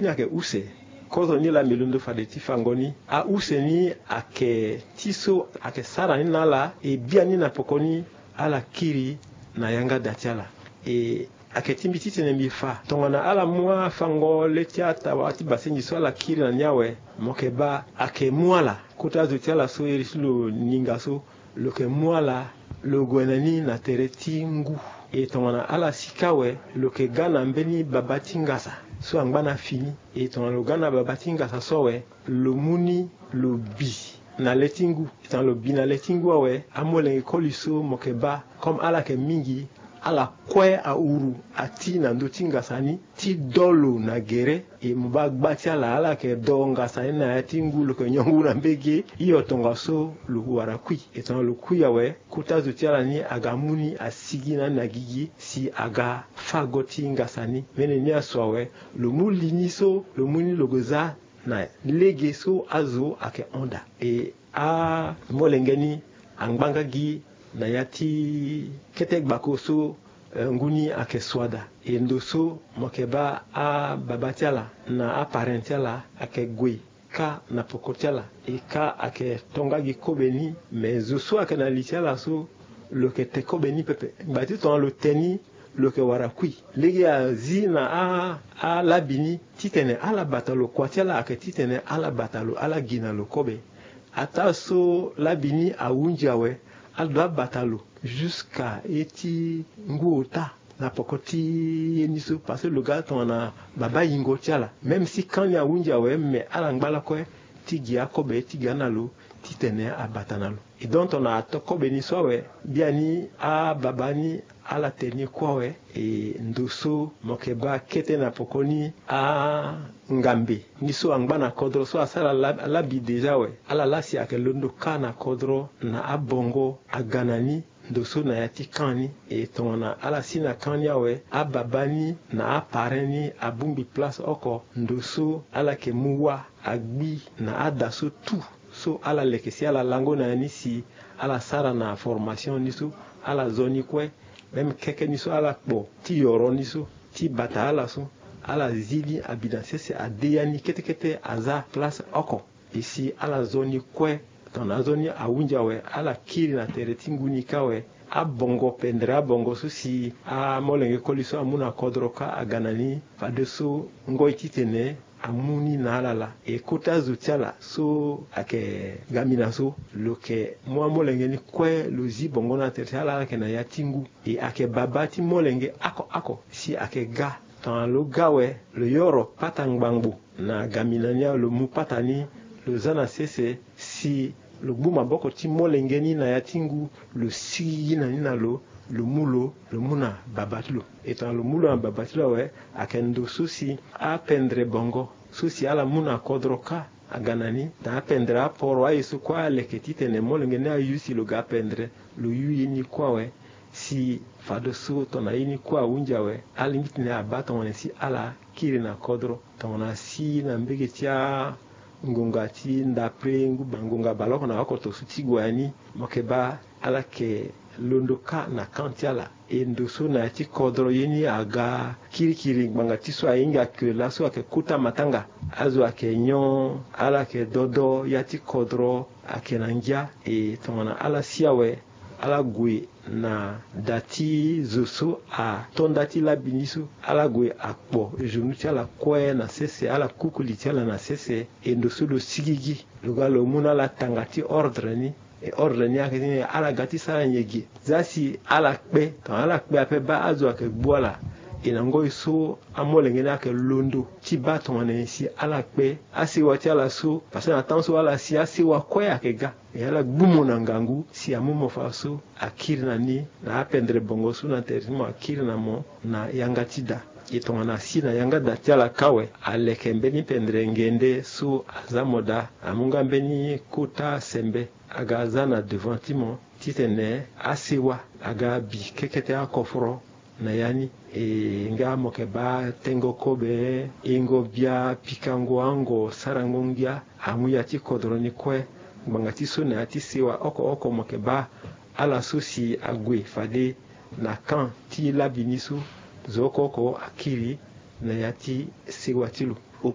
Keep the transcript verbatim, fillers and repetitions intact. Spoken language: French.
ni ake use kodro ni la melundo fade ti fangoni a use ni ake tiso ake sara ni nala e bia ni na pokoni ala kiri na yanga datiala e ake timbi titene mi fa tongana ala mwa fango letia tawati basenji so ala kiri na nyawe mokeba ake mwala kota zutiala so irislo ninga so loke mwala lo gwenani na tereti ngu e tongana ala sikawe loke gana mbeni babati ngasa so angbana fini e tongana lo gana babati ngasa sowe lo muni lo bi na letingu tan lo bi na letingu awe amole koliso mokeba comme ala ke mingi ala kwe a uru ati na ndo tingasani ti dolo na gere e mba gbati ala ala ke do ngasani na tingu lo ke nyongu na mbege iyo tonga so lo wara kui etan lo kui awe kuta zuti ala ni agamuni asigi na nagigi si aga fagoti ngasani mene ni aswawe lo mulini so lo muni lo goza na lege so azo ake onda e a molengeni angbanga gi na yati ketek bako so nguni ake swada e ndoso mokeba a babatiala na a parentiala ake gwe ka na pokotiala e ka ake tonga gi kobeni me zoso ake na litiala so loke te kobeni pepe bati ton lo teni loke warakui legi a zi na a a labini titene ala batalo kwatiala ake titene ala batalo ala gina lo kobe ata so labini a unjawe aldoa batalo jusqu'à eti nguota na pokoti yeniso parce que le gars ton na baba yingo tiala même si quand ya unja we me ala ngbala ko tigi akobe tigi analo titene abatanalo et donc on a to kobe ni so we biani a babani ala teni ko we e ndoso mokeba kete na pokoni a ngambe niso angbana kodro so asala la, la bi deja we ala lasi akelondo kana kodro na abongo aganani ndoso na yati kani e tona ala sina kani awe ababani na apareni abumbi place oko ndoso ala ke muwa agbi na adaso tu so ala lekesi ala lango na nisi ala sara na formation niso ala zoni kwe même keke niso ala kpo ti yoro niso ti bata ala so ala zili abidanse se adeyani kete kete aza place oko ici ala zoni kwe tona zoni awunjawe ala kiri na tereti nguni kawe a bongo pendra bongo so si a molenge koliso amuna kodroka aganani fadeso ngoititene amuni na alala e kota zutiala so ake gamina so loke mo molenge ni kwe lozi bongo na tereti ala ke na yatingu e ake babati molenge ako ako si ake ga tan lo gawe lo yoro patangbangbu na gamina nya lo mu patani lo zana sese si le buma boko ti molengeni na yatingu le sigi na nina lo le mulo le muna babatlo etant le mulo en babatlo we akendo susi a pendre bongo susi ala muna kodroka aganani ta pendre a poro ayisu kwa leketite ne molengeni a yusi lo ga pendre lo yuyi ni kwa we si fado so tona yini kwa unja we alimit ne abato ne si ala kiri na kodro tona si na mbege tia ngunga ti ndapre nguba ngunga baloko na wako to sutigwani mokeba ala ke londoka na kantiala e ndoso na ti kodro yeni aga kirikiri gbanga ti so ayinga ke la so ake kuta matanga azo ake nyon ala ke dodo ya ti kodro ake nangia e tongana ala siawe ala gwe na dati zoso a tondati la binisu ala gwe akpo jonu ti ala kwe na sese ala kukuli ti ala na sese e ndoso do sigigi lugalo muna la tangati ordre ni e ordre ni akini ala gati sara nyegi zasi ala kpe tan ala kpe ape ba azo ake gbola ina ngoi so amolenge na ke londo ti ba ton na si ala kpe asi wati ala so parce que attention ala si asi wa kwe ake ga e ala gbumo na ngangu si amumo fa so akiri na ni na apendre bongo so na terimo akiri na mo na yanga tida itonga na si na yanga dati ala kawe aleke mbeni pendre ngende so azamoda amunga mbeni kuta sembe aga zana devant timo titene asiwa aga bi kekete akofro na yani e nga mokeba tengo kobe ingo bia pikango ango sarangongia amuya ti kodroni kwe bangati so na ati siwa oko oko mokeba ala sosi agwe fade na kan ti labinisu zoko ko akiri na yati siwa tilu